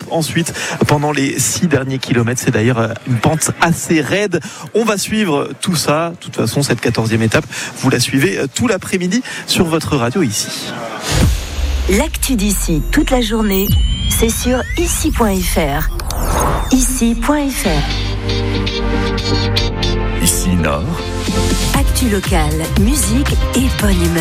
ensuite pendant les 6 derniers kilomètres. C'est d'ailleurs une pente assez raide. On va suivre tout ça. De toute façon, cette 14e étape, vous la suivez tout l'après-midi sur votre radio ici. L'actu d'ici toute la journée, c'est sur ici.fr. Ici.fr. Ici Nord. Actu locale, musique et bonne humeur.